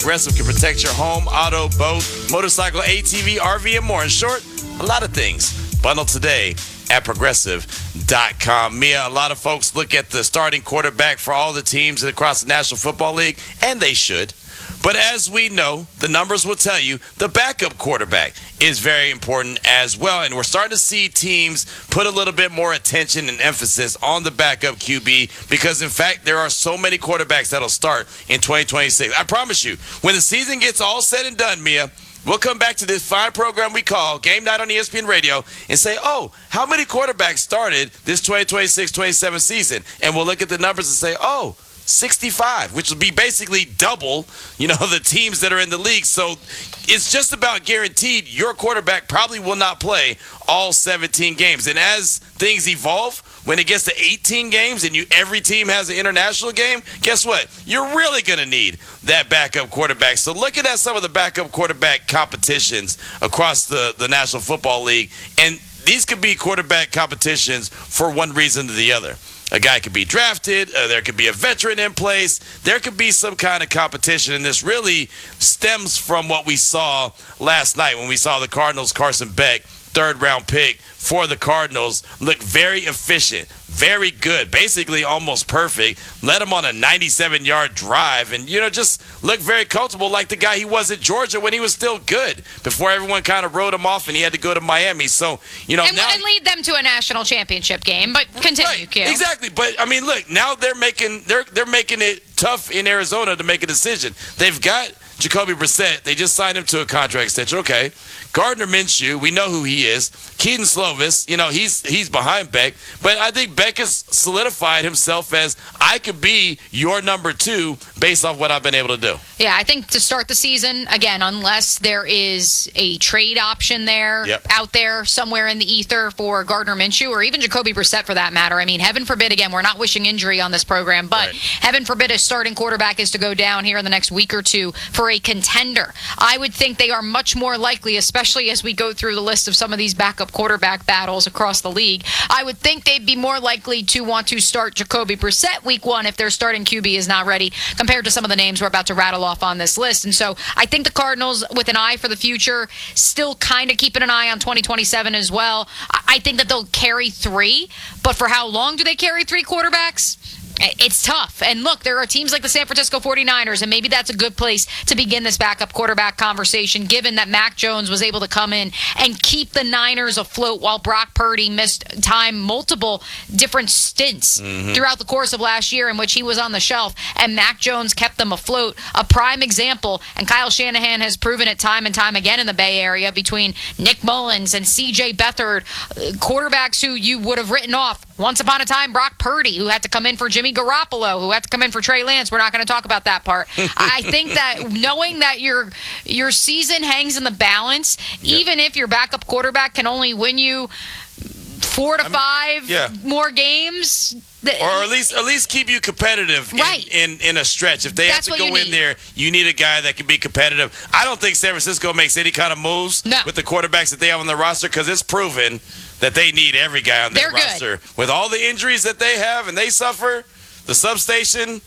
Progressive can protect your home, auto, boat, motorcycle, ATV, RV, and more. In short, a lot of things. Bundle today at Progressive.com. Mia, a lot of folks look at the starting quarterback for all the teams across the National Football League, and they should. But as we know, the numbers will tell you the backup quarterback is very important as well. And we're starting to see teams put a little bit more attention and emphasis on the backup QB because, in fact, there are so many quarterbacks that'll start in 2026. I promise you, when the season gets all said and done, Mia, we'll come back to this fine program we call Game Night on ESPN Radio and say, oh, how many quarterbacks started this 2026-27 season? And we'll look at the numbers and say, oh, 65, which will be basically double, the teams that are in the league. So it's just about guaranteed your quarterback probably will not play all 17 games. And as things evolve, when it gets to 18 games and every team has an international game, guess what? You're really going to need that backup quarterback. So looking at some of the backup quarterback competitions across the National Football League, and these could be quarterback competitions for one reason or the other. A guy could be drafted. There could be a veteran in place. There could be some kind of competition. And this really stems from what we saw last night when we saw the Cardinals' Carson Beck, third-round pick for the Cardinals, look very efficient, very good, basically almost perfect. Led him on a 97-yard drive and, just looked very comfortable like the guy he was at Georgia when he was still good before everyone kind of wrote him off and he had to go to Miami. So, now, and lead them to a national championship game. But continue, right, Q. Exactly. But, look, now they're making it tough in Arizona to make a decision. They've got Jacoby Brissett. They just signed him to a contract extension. Okay. Gardner Minshew, we know who he is. Keaton Slovis, he's behind Beck. But I think Beck has solidified himself as I could be your number two based off what I've been able to do. Yeah, I think to start the season, again, unless there is a trade option there, out there somewhere in the ether for Gardner Minshew or even Jacoby Brissett for that matter. Heaven forbid, again, we're not wishing injury on this program, but heaven forbid a starting quarterback is to go down here in the next week or two for a contender. I would think they are much more likely, especially as we go through the list of some of these backup quarterback battles across the league. I would think they'd be more likely to want to start Jacoby Brissett week one if their starting QB is not ready compared to some of the names we're about to rattle off on this list. And so I think the Cardinals, with an eye for the future, still kind of keeping an eye on 2027 as well. I think that they'll carry three, but for how long do they carry three quarterbacks? It's tough. And look, there are teams like the San Francisco 49ers, and maybe that's a good place to begin this backup quarterback conversation, given that Mac Jones was able to come in and keep the Niners afloat while Brock Purdy missed time multiple different stints throughout the course of last year in which he was on the shelf, and Mac Jones kept them afloat. A prime example, and Kyle Shanahan has proven it time and time again in the Bay Area between Nick Mullins and C.J. Beathard, quarterbacks who you would have written off. Once upon a time, Brock Purdy, who had to come in for Jimmy Garoppolo, who had to come in for Trey Lance. We're not going to talk about that part. I think that knowing that your season hangs in the balance, even if your backup quarterback can only win you 4 to 5 more games, or at least keep you competitive in a stretch. If they have to go in there, you need a guy that can be competitive. I don't think San Francisco makes any kind of moves with the quarterbacks that they have on the roster because it's proven that they need every guy on their roster. With all the injuries that they have and they suffer, the substation,